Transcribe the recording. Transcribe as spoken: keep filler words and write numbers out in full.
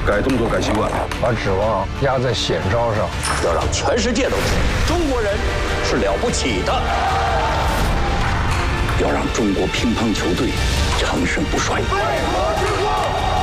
改动作改习惯， 把指望压在显招上， 要让全世界都知道中国人是了不起的，要让中国乒乓球队长盛不衰。